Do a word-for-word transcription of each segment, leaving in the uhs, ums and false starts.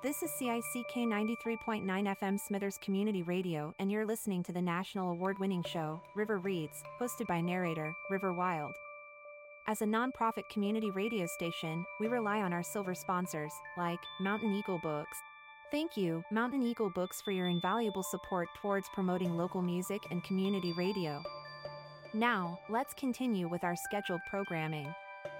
This is C I C K ninety-three point nine F M Smithers Community Radio, and you're listening to the national award-winning show, River Reads, hosted by narrator, River Wild. As a non-profit community radio station, we rely on our silver sponsors, like Mountain Eagle Books. Thank you, Mountain Eagle Books, for your invaluable support towards promoting local music and community radio. Now, let's continue with our scheduled programming.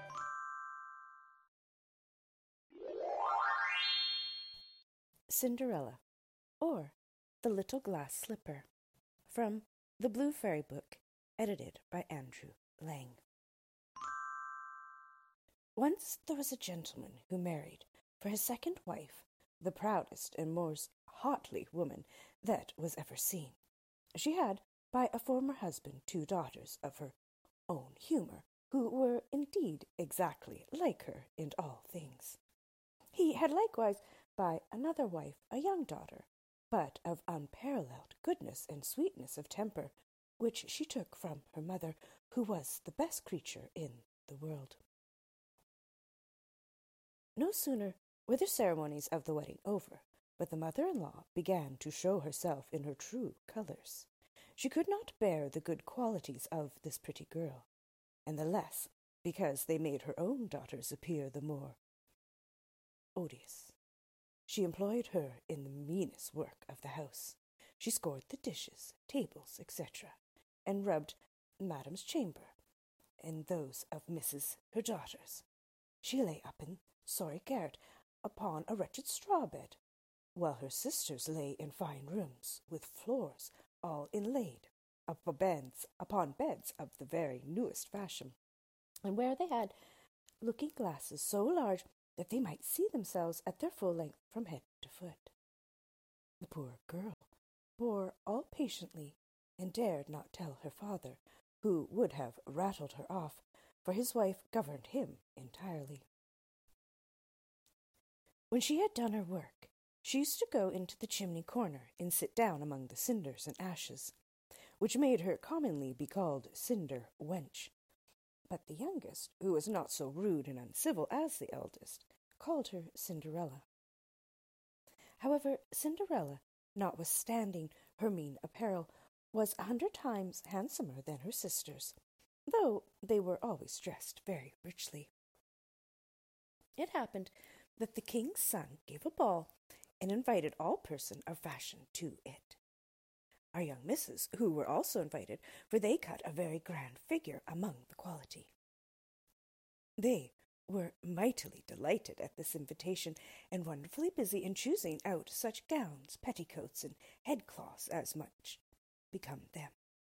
Cinderella, or The Little Glass Slipper, from The Blue Fairy Book, edited by Andrew Lang. Once there was a gentleman who married for his second wife the proudest and most haughty woman that was ever seen. She had, by a former husband, two daughters of her own humour, who were indeed exactly like her in all things. He had likewise, by another wife, a young daughter, but of unparalleled goodness and sweetness of temper, which she took from her mother, who was the best creature in the world. No sooner were the ceremonies of the wedding over, but the mother-in-law began to show herself in her true colours. She could not bear the good qualities of this pretty girl, and the less because they made her own daughters appear the more odious. She employed her in the meanest work of the house. She scoured the dishes, tables, et cetera, and rubbed Madam's chamber, and those of Missus her daughters. She lay up in sorry garret upon a wretched straw bed, while her sisters lay in fine rooms, with floors all inlaid, upon beds, upon beds of the very newest fashion, and where they had looking-glasses so large that they might see themselves at their full length from head to foot. The poor girl bore all patiently, and dared not tell her father, who would have rattled her off, for his wife governed him entirely. When she had done her work, she used to go into the chimney-corner and sit down among the cinders and ashes, which made her commonly be called Cinder Wench. But the youngest, who was not so rude and uncivil as the eldest, called her Cinderella. However, Cinderella, notwithstanding her mean apparel, was a hundred times handsomer than her sisters, though they were always dressed very richly. It happened that the king's son gave a ball, and invited all persons of fashion to it. Our young misses, who were also invited, for they cut a very grand figure among the quality. They were mightily delighted at this invitation, and wonderfully busy in choosing out such gowns, petticoats, and head-cloths as much become them.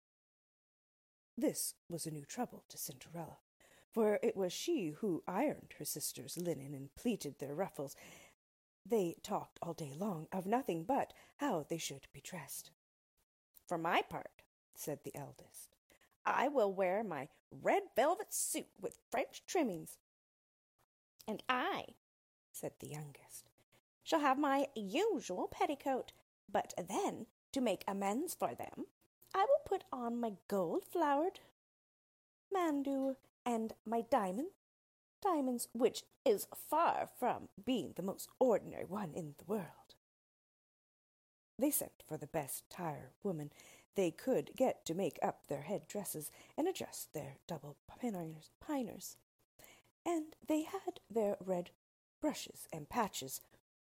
This was a new trouble to Cinderella, for it was she who ironed her sisters' linen and pleated their ruffles. They talked all day long of nothing but how they should be dressed. "For my part," said the eldest, "I will wear my red velvet suit with French trimmings." "And I," said the youngest, "shall have my usual petticoat, but then, to make amends for them, I will put on my gold-flowered mandeau and my diamond diamonds, which is far from being the most ordinary one in the world." They sent for the best tire-woman they could get to make up their head-dresses and adjust their double piners, piners, and they had their red brushes and patches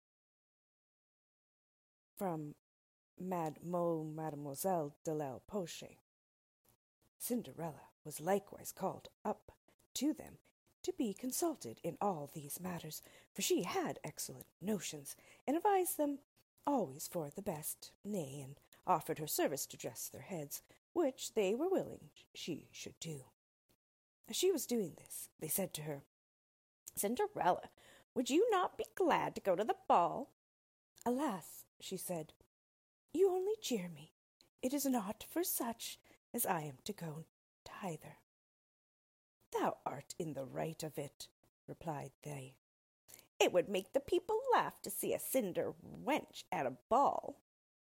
from Mademo Mademoiselle de la Poche. Cinderella was likewise called up to them to be consulted in all these matters, for she had excellent notions, and advised them always for the best, nay, and offered her service to dress their heads, which they were willing she should do. As she was doing this, they said to her, "Cinderella, would you not be glad to go to the ball?" "Alas," she said, "you only jeer me. It is not for such as I am to go either." "Thou art in the right of it," replied they. "It would make the people laugh to see a cinder wench at a ball."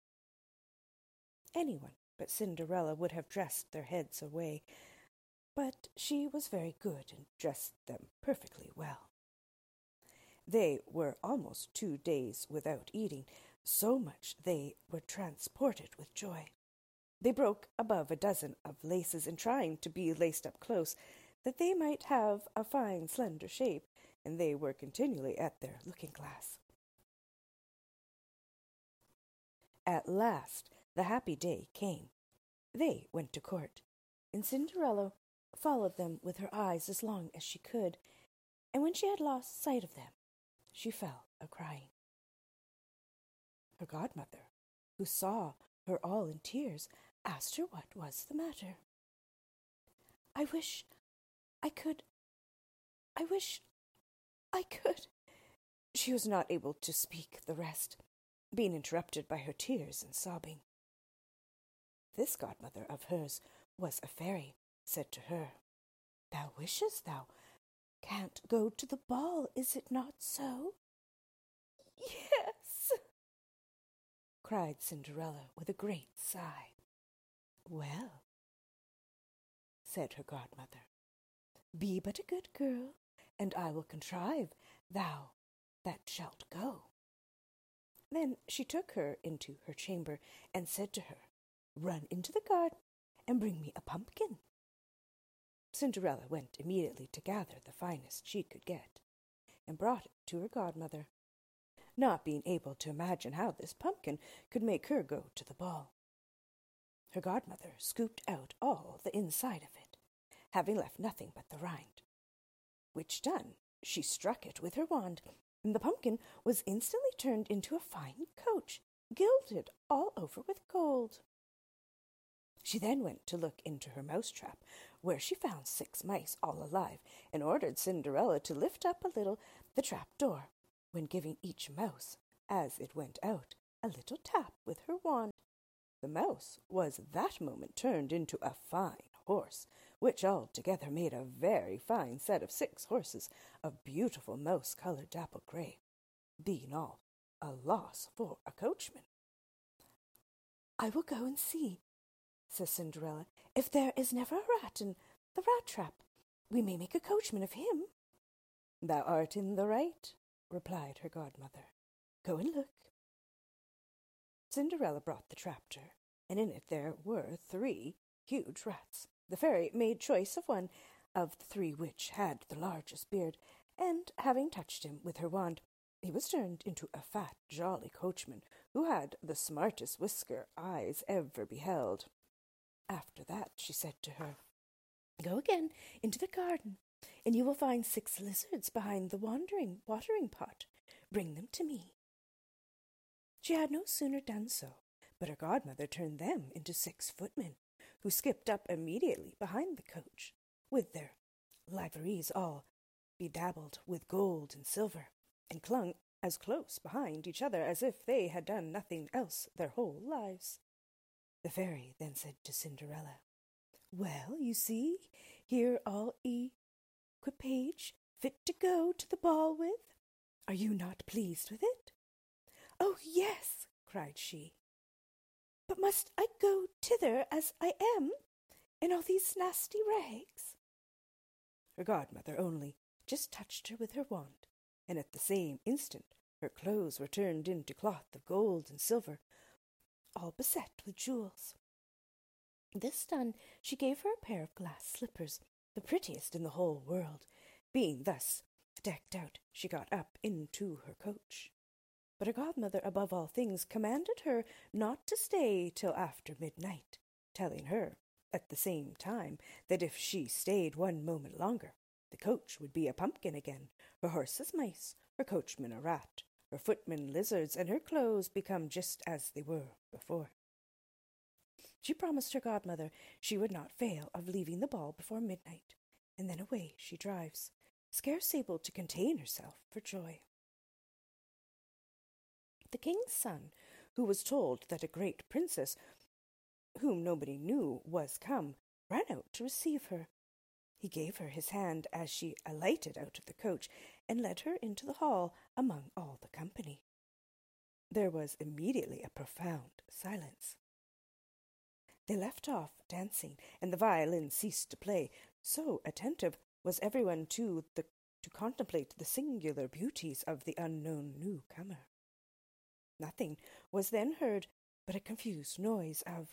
Anyone but Cinderella would have dressed their heads away, but she was very good and dressed them perfectly well. They were almost two days without eating, so much they were transported with joy. They broke above a dozen of laces in trying to be laced up close, that they might have a fine slender shape, and they were continually at their looking-glass. At last the happy day came. They went to court, and Cinderella followed them with her eyes as long as she could, and when she had lost sight of them, she fell a-crying. Her godmother, who saw her all in tears, asked her what was the matter. "I wish I could, I wish I could." She was not able to speak the rest, being interrupted by her tears and sobbing. This godmother of hers was a fairy, said to her, "Thou wishest thou can't go to the ball, is it not so?" "Yes," cried Cinderella with a great sigh. "Well," said her godmother, "be but a good girl, and I will contrive thou that shalt go." Then she took her into her chamber, and said to her, "Run into the garden, and bring me a pumpkin." Cinderella went immediately to gather the finest she could get, and brought it to her godmother, not being able to imagine how this pumpkin could make her go to the ball. Her godmother scooped out all the inside of it, having left nothing but the rind, which done, she struck it with her wand, and the pumpkin was instantly turned into a fine coach, gilded all over with gold. She then went to look into her mouse-trap, where she found six mice all alive, and ordered Cinderella to lift up a little the trap-door, when giving each mouse, as it went out, a little tap with her wand. The mouse was that moment turned into a fine horse, which altogether made a very fine set of six horses of beautiful mouse-coloured dapple grey, being all a loss for a coachman. "I will go and see," says Cinderella, "if there is never a rat in the rat-trap. We may make a coachman of him." "Thou art in the right," replied her godmother. "Go and look." Cinderella brought the trap to her, and in it there were three huge rats. The fairy made choice of one of the three which had the largest beard, and having touched him with her wand, he was turned into a fat, jolly coachman, who had the smartest whisker eyes ever beheld. After that she said to her, "Go again into the garden, and you will find six lizards behind the wandering watering pot. Bring them to me." She had no sooner done so, but her godmother turned them into six footmen, who skipped up immediately behind the coach, with their liveries all bedabbled with gold and silver, and clung as close behind each other as if they had done nothing else their whole lives. The fairy then said to Cinderella, "Well, you see, here all equipage fit to go to the ball with. Are you not pleased with it?" "Oh, yes," cried she. "But must I go thither as I am, in all these nasty rags?" Her godmother only just touched her with her wand, and at the same instant her clothes were turned into cloth of gold and silver, all beset with jewels. This done, she gave her a pair of glass slippers, the prettiest in the whole world. Being thus decked out, she got up into her coach. But her godmother, above all things, commanded her not to stay till after midnight, telling her, at the same time, that if she stayed one moment longer, the coach would be a pumpkin again, her horses mice, her coachman a rat, her footmen lizards, and her clothes become just as they were before. She promised her godmother she would not fail of leaving the ball before midnight, and then away she drives, scarce able to contain herself for joy. The king's son, who was told that a great princess, whom nobody knew, was come, ran out to receive her. He gave her his hand as she alighted out of the coach, and led her into the hall among all the company. There was immediately a profound silence. They left off dancing, and the violin ceased to play, so attentive was everyone to the to contemplate the singular beauties of the unknown newcomer. Nothing was then heard but a confused noise of,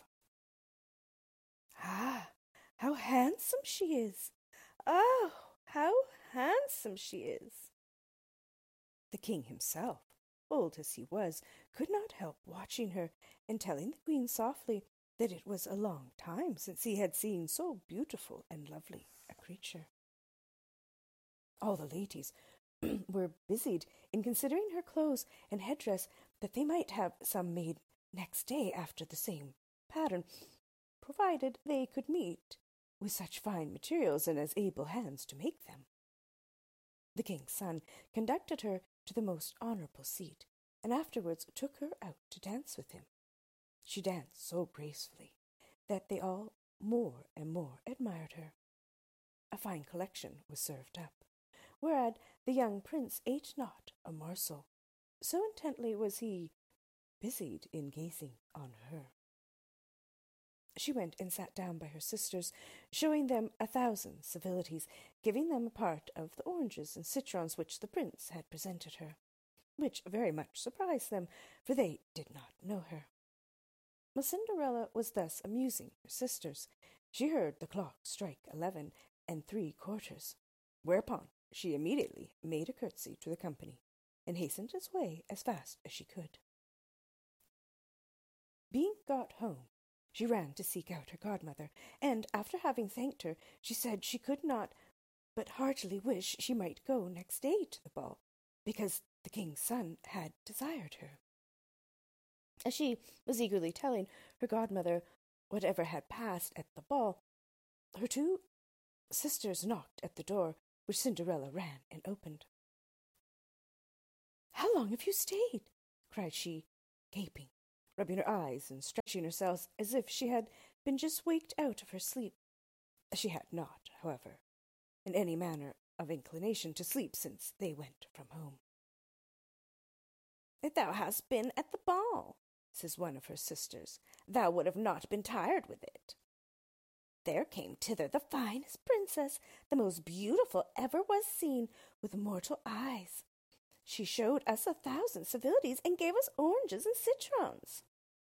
"Ah, how handsome she is! Oh, how handsome she is!" The king himself, old as he was, could not help watching her and telling the queen softly that it was a long time since he had seen so beautiful and lovely a creature. All the ladies were busied in considering her clothes and headdress, that they might have some made next day after the same pattern, provided they could meet with such fine materials and as able hands to make them. The king's son conducted her to the most honourable seat, and afterwards took her out to dance with him. She danced so gracefully that they all more and more admired her. A fine collection was served up, whereat the young prince ate not a morsel, so intently was he busied in gazing on her. She went and sat down by her sisters, showing them a thousand civilities, giving them a part of the oranges and citrons which the prince had presented her, which very much surprised them, for they did not know her. While Cinderella was thus amusing her sisters, she heard the clock strike eleven and three quarters, whereupon she immediately made a curtsy to the company, and hastened its way as fast as she could. Being got home, she ran to seek out her godmother, and, after having thanked her, she said she could not but heartily wish she might go next day to the ball, because the king's son had desired her. As she was eagerly telling her godmother whatever had passed at the ball, her two sisters knocked at the door, which Cinderella ran and opened. "How long have you stayed?" cried she, gaping, rubbing her eyes and stretching herself as if she had been just waked out of her sleep. She had not, however, in any manner of inclination to sleep since they went from home. "If thou hast been at the ball," says one of her sisters, "thou would have not been tired with it. There came thither the finest princess, the most beautiful ever was seen, with mortal eyes. She showed us a thousand civilities, and gave us oranges and citrons."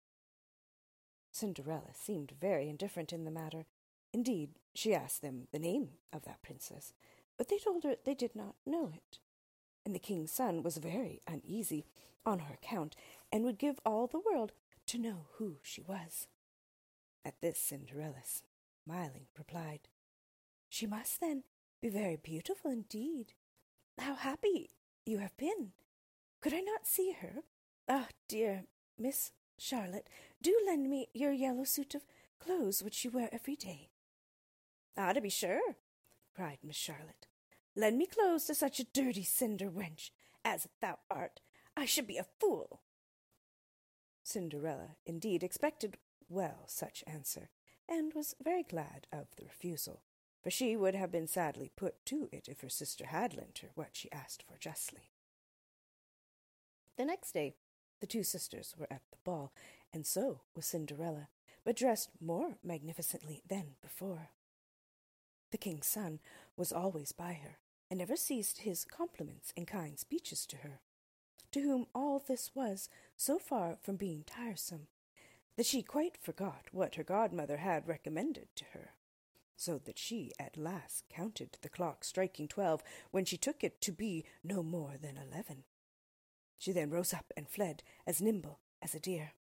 Cinderella seemed very indifferent in the matter. Indeed, she asked them the name of that princess, but they told her they did not know it, and the king's son was very uneasy on her account, and would give all the world to know who she was. At this Cinderella, smiling, replied, "She must, then, be very beautiful indeed. How happy you have been! Could I not see her? Ah, dear Miss Charlotte, do lend me your yellow suit of clothes which you wear every day." "Ah, to be sure," cried Miss Charlotte. "Lend me clothes to such a dirty cinder wench as thou art. I should be a fool." Cinderella indeed expected well such answer, and was very glad of the refusal, for she would have been sadly put to it if her sister had lent her what she asked for justly. The next day the two sisters were at the ball, and so was Cinderella, but dressed more magnificently than before. The king's son was always by her, and never ceased his compliments and kind speeches to her, to whom all this was so far from being tiresome, that she quite forgot what her godmother had recommended to her, so that she at last counted the clock striking twelve, when she took it to be no more than eleven. She then rose up and fled as nimble as a deer.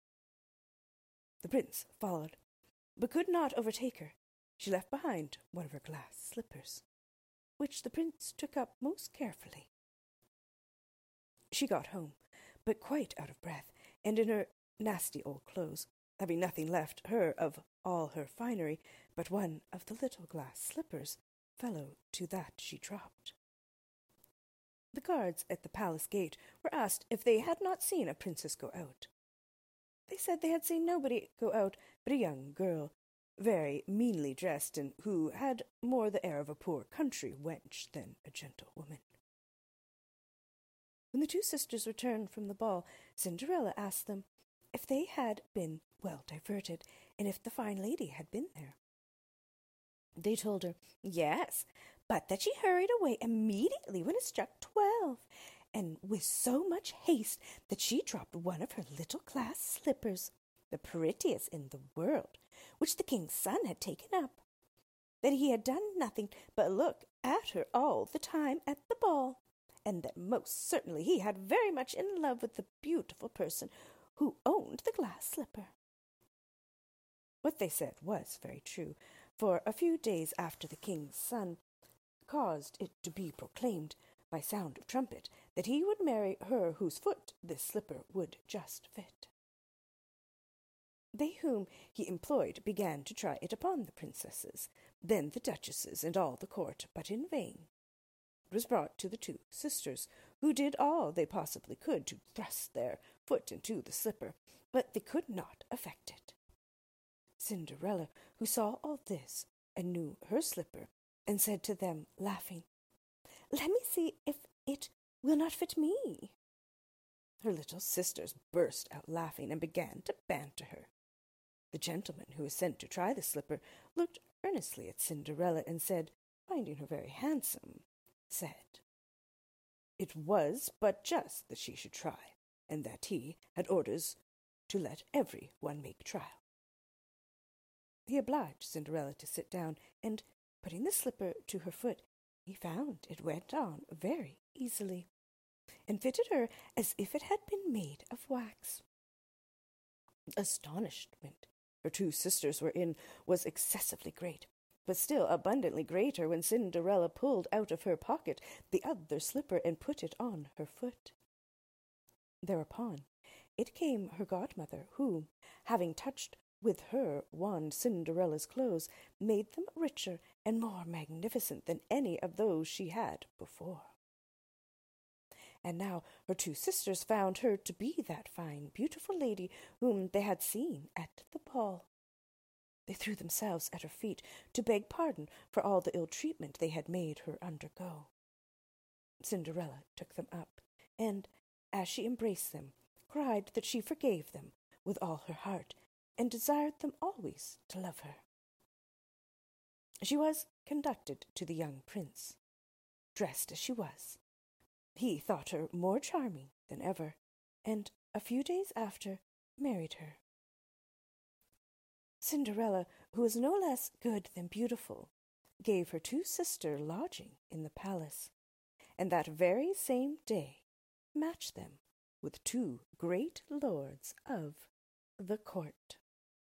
The prince followed, but could not overtake her. She left behind one of her glass slippers, which the prince took up most carefully. She got home, but quite out of breath, and in her nasty old clothes, having nothing left her of all her finery but one of the little glass slippers, fellow to that she dropped. The guards at the palace gate were asked if they had not seen a princess go out. They said they had seen nobody go out but a young girl, very meanly dressed, and who had more the air of a poor country wench than a gentlewoman. When the two sisters returned from the ball, Cinderella asked them if they had been well diverted, and if the fine lady had been there. They told her, yes, but that she hurried away immediately when it struck twelve, and with so much haste that she dropped one of her little glass slippers, the prettiest in the world, which the king's son had taken up, that he had done nothing but look at her all the time at the ball, and that most certainly he had very much in love with the beautiful person who owned the glass slipper. What they said was very true, for a few days after the king's son caused it to be proclaimed by sound of trumpet that he would marry her whose foot this slipper would just fit. They whom he employed began to try it upon the princesses, then the duchesses, and all the court, but in vain. It was brought to the two sisters, who did all they possibly could to thrust their foot into the slipper, but they could not effect it. Cinderella, who saw all this, and knew her slipper, and said to them, laughing, "Let me see if it will not fit me." Her little sisters burst out laughing, and began to banter her. The gentleman who was sent to try the slipper looked earnestly at Cinderella, and said, finding her very handsome, said, it was but just that she should try, and that he had orders to let every one make trial. He obliged Cinderella to sit down, and, putting the slipper to her foot, he found it went on very easily, and fitted her as if it had been made of wax. Astonishment her two sisters were in was excessively great, but still abundantly greater when Cinderella pulled out of her pocket the other slipper and put it on her foot. Thereupon it came her godmother, who, having touched with her wand Cinderella's clothes, made them richer and more magnificent than any of those she had before. And now her two sisters found her to be that fine, beautiful lady whom they had seen at the ball. They threw themselves at her feet to beg pardon for all the ill treatment they had made her undergo. Cinderella took them up, and, as she embraced them, cried that she forgave them with all her heart, and desired them always to love her. She was conducted to the young prince, dressed as she was. He thought her more charming than ever, and a few days after married her. Cinderella, who was no less good than beautiful, gave her two sisters lodging in the palace, and that very same day matched them with two great lords of the court.